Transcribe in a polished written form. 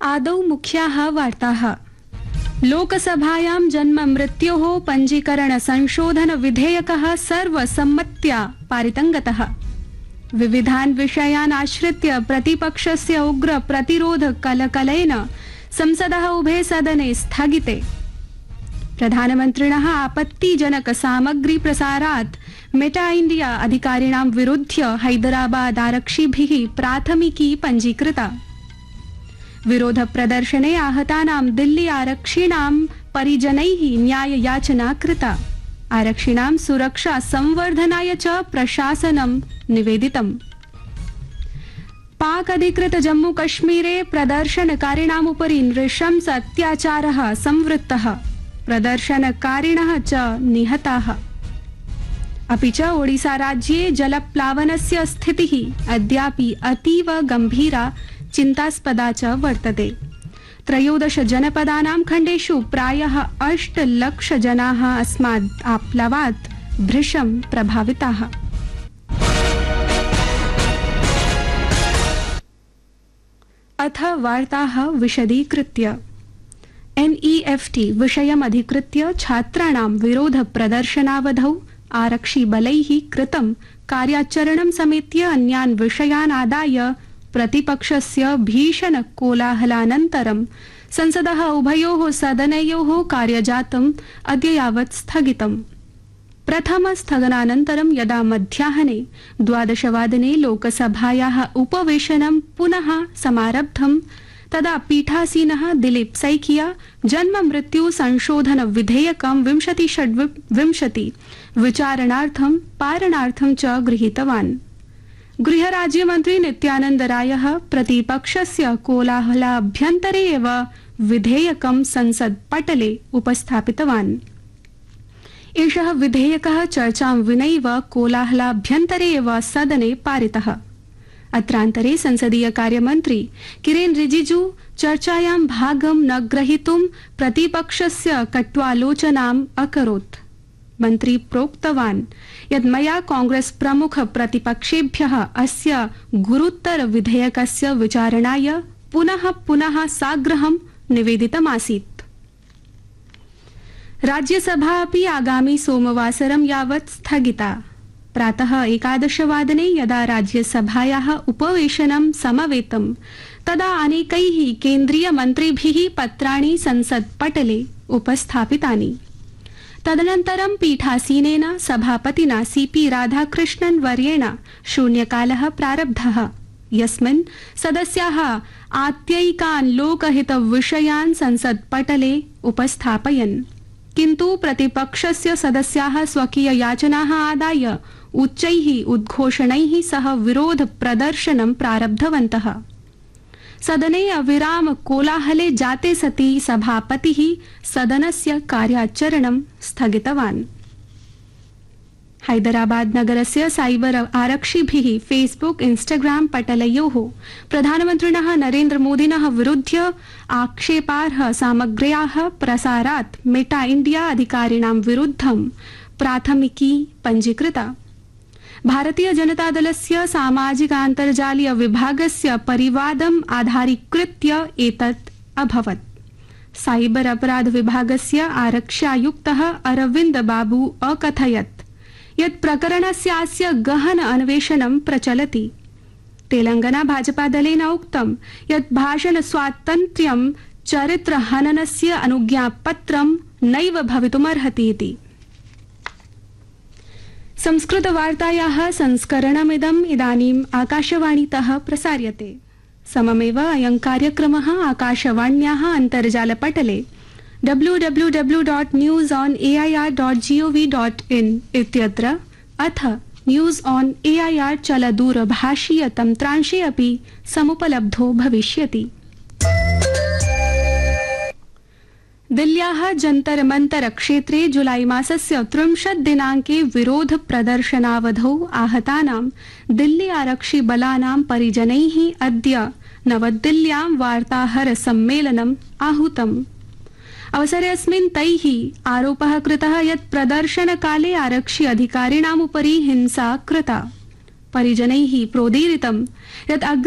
आदौ मुख्याः वार्ताः। लोकसभायां जन्म मृत्योः पञ्जीकरण संशोधन विधेयकः सर्वसम्मत्या पारितङ्गतः। विविधान् विषयान् आश्रित्य प्रतिपक्षस्य उग्र प्रतिरोध कलकलेन संसदः उभे सदने स्थगिते। प्रधानमन्त्रिणः आपत्तिजनक सामग्री प्रसारात् मेटा इंडिया अधिकारिणां विरुध्य हैदराबाद आरक्षिभिः प्राथमिकी पञ्जीकृता। विरोध प्रदर्शने आहतानां दिल्ली आरक्षिणां परिजनैः न्याययाचना कृता। आरक्षिणां सुरक्षा संवर्धनाय च प्रशासनं निवेदितम्। पाक अधिकृत जम्मू कश्मीरे प्रदर्शनकारिणाम् उपरि नृशंस अत्याचारः संवृत्तः। प्रदर्शनकारिणः च निहताः। अपि च ओडिशा राज्ये जलप्लावनस्य स्थितिः अद्यापि अतीव गंभीरा चिन्तास्पदा च वर्तते। 13 जनपदानां खण्डेषु प्रायः 8 लाख जनाः अस्मात् आप्लावात् भृशं प्रभाविताः। अथ वार्ताः विशदीकृत्य। NEFT विषयम् अधिकृत्य छात्राणां विरोध प्रदर्शनावधौ आरक्षिबलैः कृतं कार्याचरणं समेत्य अन्यान् विषयान् आदाय प्रतिपक्षस्य भीषण कोलाहलानन्तरं संसदः उभयोः सदनयोः कार्यजातम् अद्य यावत् स्थगितम्। प्रथम स्थगनानन्तरं यदा मध्याह्ने 12 वादने लोकसभायाः उपवेशनं पुनः समारब्धं तदा पीठासीनः दिलीप सैकिया जन्म मृत्यु संशोधन विधेयकं 2026 विचारणार्थं पारणार्थं च गृहीतवान्। गृहराज्यमन्त्री नित्यानन्द रायः प्रतिपक्षस्य कोलाहलाभ्यन्तरे एव विधेयकं संसत्पटले उपस्थापितवान्। एषः विधेयकः चर्चां विनैव कोलाहलाभ्यन्तरे एव सदने पारितः। अत्रान्तरे संसदीय कार्यमन्त्री किरेन रिजिजू चर्चायां भागं न ग्रहीतुं प्रतिपक्षस्य कट्वालोचनाम् अकरोत्। मन्त्री प्रोक्तवान् यत् मया कांग्रेस प्रमुख प्रतिपक्षेभ्यः अस्य गुरुतर विधेयकस्य विचारणाय पुनः पुनः साग्रहं निवेदितमासीत्। राज्यसभा अपि आगामि सोमवासरं यावत् स्थगिता। प्रातः 11 वादने यदा राज्यसभायाः उपवेशनं समवेतं तदा अनेकैः केन्द्रीयमन्त्रिभिः पत्राणि संसत्पटले उपस्थापितानि। तदनन्तरं पीठासीनेन सभापतिना सीपी राधाकृष्णन् वर्येण शून्यकालः प्रारब्धः, यस्मिन् सदस्याः आत्ययिकान् लोकहितविषयान् संसत्पटले उपस्थापयन्। किन्तु प्रतिपक्षस्य सदस्याः स्वकीय याचनाः आदाय उच्चैः उद्घोषणैः सह विरोध प्रदर्शनं प्रारब्धवन्तः। सदने अविराम कोलाहले जाते सति सभापतिः सदनस्य कार्याचरणं स्थगितवान्। हैदराबाद नगरस्य साइबर आरक्षिभिः फेसबुक इंस्टाग्राम पटलयोः प्रधानमन्त्रिणः नरेन्द्र मोदिनः विरुध्य आक्षेपार्ह सामग्र्याः प्रसारात् मेटा इंडिया अधिकारिणां विरुद्धं प्राथमिकी पञ्जीकृता। भारतीय जनता दलस्य सामाजिक आन्तर्जालीय विभागस्य परिवादम् आधारीकृत्य एतत् अभवत्। साइबर अपराध विभागस्य आरक्षायुक्तः अरविन्द बाबू अकथयत् यत् प्रकरणस्यास्य गहन अन्वेषणं प्रचलति। तेलंगाना भाजपा दलेन उक्तं यत् भाषण स्वातन्त्र्यं चरित्रहननस्य अनुज्ञापत्रं नैव भवितुमर्हति इति। संस्कृतवार्तायाः संस्करणमिदम् इदानीम् आकाशवाणीतः प्रसार्यते। सममेव अयं कार्यक्रमः आकाशवाण्याः अन्तर्जालपटले www.newsonair.gov.in इत्यत्र अथ न्यूज ऑन एआईआर चलदूरभाषीय तन्त्रांशे अपि समुपलब्धो भविष्यति। दिल्ल्याः जन्तर मंतर क्षेत्रे जुलाई मासस्य 30 दिनाङ्के विरोध प्रदर्शनावधौ आहतानां दिल्ली आरक्षि बलानां परिजनैः अद्य नवदिल्ल्यां वार्ताहर सम्मेलनम् आहूतम्। अवसरेऽस्मिन् तैः आरोपः कृतः यत् प्रदर्शनकाले आरक्षि अधिकारिणाम् उपरि हिंसा कृता। परिजनैः प्रोदीरितं यत्